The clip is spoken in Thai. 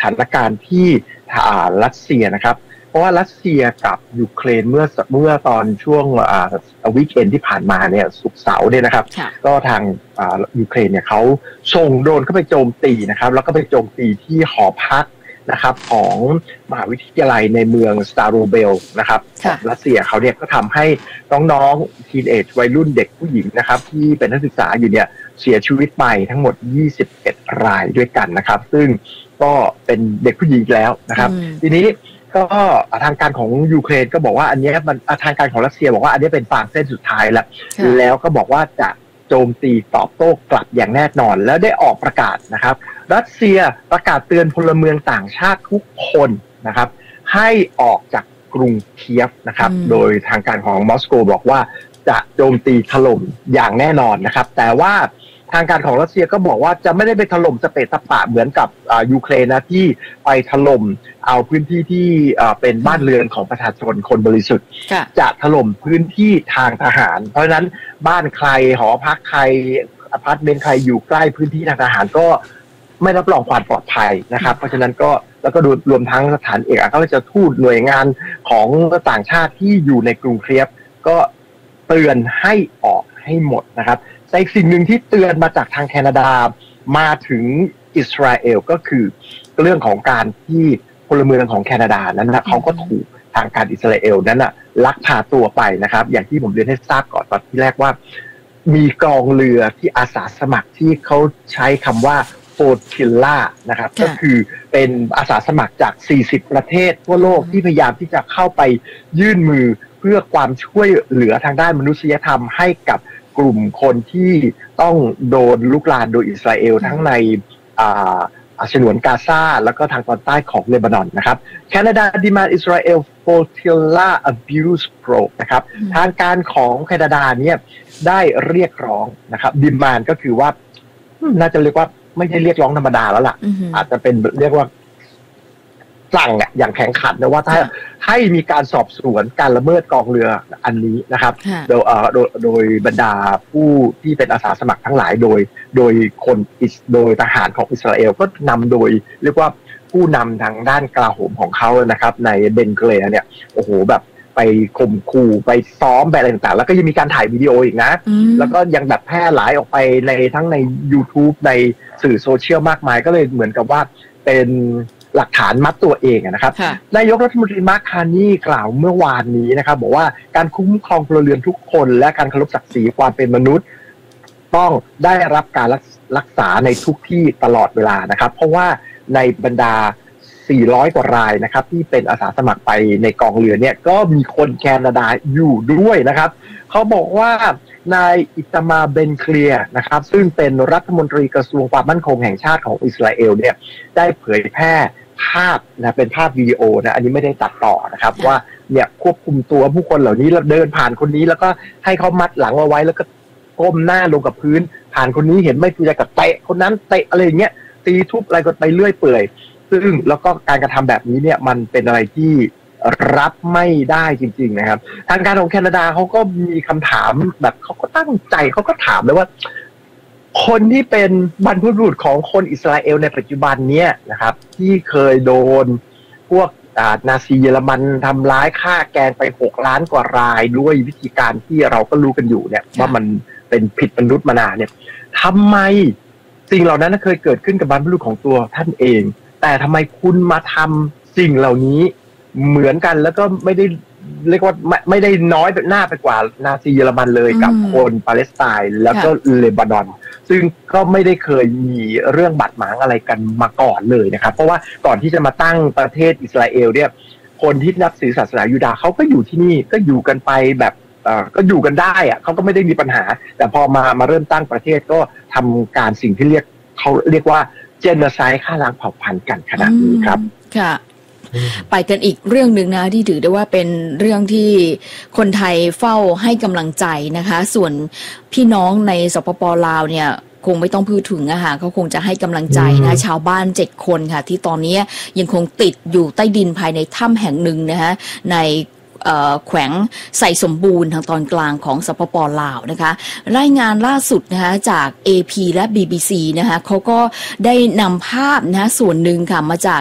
ถานการณ์ที่รัสเซียนะครับเพราะว่ารัสเซียกับยูเครนเมื่อตอนช่วงวีคเอนด์ที่ผ่านมาเนี่ยศุกร์เสาร์เนี่ยนะครับก็ทางยูเครนเนี่ยเขาส่งโดรนเข้าไปโจมตีนะครับแล้วก็ไปโจมตีที่หอพักนะครับของมหาวิทยาลัยในเมืองสตาโรเบลนะครับของรัสเซียเขาเนี่ยก็ทำให้น้องๆทีนเอจวัยรุ่นเด็กผู้หญิงนะครับที่เป็นนักศึกษาอยู่เนี่ยเสียชีวิตไปทั้งหมด21รายด้วยกันนะครับซึ่งก็เป็นเด็กผู้หญิงแล้วนะครับทีนี้ก็ทางการของยูเครนก็บอกว่าอันนี้มันทางการของรัสเซียบอกว่าอันนี้เป็นฟางเส้นสุดท้ายแล้วก็บอกว่าจะโจมตีตอบโต้กลับอย่างแน่นอนแล้วได้ออกประกาศนะครับรัสเซียประกาศเตือนพลเมืองต่างชาติทุกคนนะครับให้ออกจากกรุงเคียฟนะครับโดยทางการของมอสโกบอกว่าจะโจมตีถล่มอย่างแน่นอนนะครับแต่ว่าทางการของรัสเซียก็บอกว่าจะไม่ได้ไปถล่มสเปซสปะเหมือนกับยูเครนนะที่ไปถล่มเอาพื้นที่ที่เป็นบ้านเรือนของประชาชนคนบริสุทธิ์จะถล่มพื้นที่ทางทหารเพราะฉะนั้นบ้านใครหอพักใครอพาร์ตเมนต์ใครอยู่ใกล้พื้นที่ทางทหารก็ไม่รับรองความปลอดภัยนะครับเพราะฉะนั้นก็แล้วก็รวมทั้งสถานเอกอัครราชทูตหน่วยงานของต่างชาติที่อยู่ในกรุงเคียฟก็เตือนให้ออกให้หมดนะครับแต่อีกสิ่งหนึ่งที่เตือนมาจากทางแคนาดามาถึงอิสราเอลก็คือเรื่องของการที่พลเมืองของแคนาดานั้นนะเขาก็ถูกทางการอิสราเอลนั้นนะลักพาตัวไปนะครับอย่างที่ผมเรียนให้ทราบก่อนตอนที่แรกว่ามีกองเรือที่อาสาสมัครที่เขาใช้คำว่าโฟทิลล่านะครับก็คือเป็นอาสาสมัครจาก40ประเทศทั่วโลกที่พยายามที่จะเข้าไปยื่นมือเพื่อความช่วยเหลือทางด้านมนุษยธรรมให้กับกลุ่มคนที่ต้องโดนลุกลามโดยอิสราเอลทั้งในฉนวนกาซาแล้วก็ทางตอนใต้ของเลบานอนนะครับแคนาดา demand Israel flotilla abuse probe นะครับทางการของแคนาดาเนี่ยได้เรียกร้องนะครับ demand ก็คือว่าน่าจะเรียกว่าไม่ใช่เรียกร้องธรรมดาแล้วล่ะอาจจะเป็นเรียกว่าสั่งอย่างแข็งขันนะว่าถ้าให้มีการสอบสวนการละเมิดกองเรืออันนี้นะครับโดยบรรดาผู้ที่เป็นอาสาสมัครทั้งหลายโดยทหารของอิสราเอลก็นำโดยเรียกว่าผู้นำทางด้านกลาโหมของเขานะครับในเบนเกเรียเนี่ยโอ้โหแบบไปข่มขู่ไปซ้อมแบบอะไรต่างๆแล้วก็ยังมีการถ่ายวิดีโออีกนะแล้วก็ยังแบบแพร่หลายออกไปในทั้งใน YouTube ในสื่อโซเชียลมากมายก็เลยเหมือนกับว่าเป็นหลักฐานมัดตัวเองนะครับนายกรัฐมนตรีมาร์ค คาร์นีกล่าวเมื่อวานนี้นะครับบอกว่าการคุ้มครองพลเรือนทุกคนและการเคารพศักดิ์ศรีความเป็นมนุษย์ต้องได้รับการรักษาในทุกที่ตลอดเวลานะครับเพราะว่าในบรรดา400 กว่ารายนะครับที่เป็นอาสาสมัครไปในกองเรือเนี่ยก็มีคนแคนาดาอยู่ด้วยนะครับเขาบอกว่านายอิตามาเบนเคลียนะครับซึ่งเป็นรัฐมนตรีกระทรวงความมั่นคงแห่งชาติของอิสราเอลเนี่ยได้เผยแพร่ภาพนะเป็นภาพวิดีโอนะอันนี้ไม่ได้ตัดต่อนะครับว่าเนี่ยควบคุมตัวผู้คนเหล่านี้แล้วเดินผ่านคนนี้แล้วก็ให้เขามัดหลังเอาไว้แล้วก็ก้มหน้าลงกับพื้นผ่านคนนี้เห็นไม่คือกับเตะคนนั้นเตะอะไรอย่างเงี้ยตีทุบอะไรก็ไปเรื่อยเปื่อยซึ่งแล้วก็การกระทำแบบนี้เนี่ยมันเป็นอะไรที่รับไม่ได้จริงๆนะครับทางการของแคนาดาเขาก็มีคำถามแบบเขาก็ตั้งใจเขาก็ถามเลยว่าคนที่เป็นบรรพบุรุษของคนอิสราเอลในปัจจุบันเนี้ยนะครับที่เคยโดนพวกนาซีเยอรมันทำร้ายฆ่าแกงไป6 ล้านกว่ารายด้วยวิธีการที่เราก็รู้กันอยู่เนี่ยว่ามันเป็นผิดมนุษย์มานานเนี่ยทำไมสิ่งเหล่านั้นเคยเกิดขึ้นกับบรรพบุรุษของตัวท่านเองแต่ทำไมคุณมาทำสิ่งเหล่านี้เหมือนกันแล้วก็ไม่ได้เรียกว่าไม่ได้น้อยหน้าไปกว่านาซีเยอรมันเลยกับคนปาเลสไตน์แล้วก็เลบานอนซึ่งก็ไม่ได้เคยมีเรื่องบาดหมางอะไรกันมาก่อนเลยนะครับเพราะว่าก่อนที่จะมาตั้งประเทศอิสราเอลเนี่ยคนที่นับถือศาสนายูดาห์เขาก็อยู่ที่นี่ก็อยู่กันไปแบบก็อยู่กันได้อะเขาก็ไม่ได้มีปัญหาแต่พอมาเริ่มตั้งประเทศก็ทำการสิ่งที่เขาเรียกว่าเจโนไซด์ฆ่าล้างเผ่าพันธุ์กันขนาดนี้ครับค่ะไปกันอีกเรื่องหนึ่งนะที่ถือได้ว่าเป็นเรื่องที่คนไทยเฝ้าให้กำลังใจนะคะส่วนพี่น้องในสปป.ลาวเนี่ยคงไม่ต้องพูดถึงอะค่ะเขาคงจะให้กำลังใจนะชาวบ้าน7 คนค่ะที่ตอนนี้ยังคงติดอยู่ใต้ดินภายในถ้ำแห่งหนึ่งนะคะในแขวงไส่สมบูรณ์ทางตอนกลางของสปป.ลาวนะคะรายงานล่าสุดนะคะจาก AP และ BBC นะคะเขาก็ได้นำภาพนะคะส่วนหนึ่งค่ะมาจาก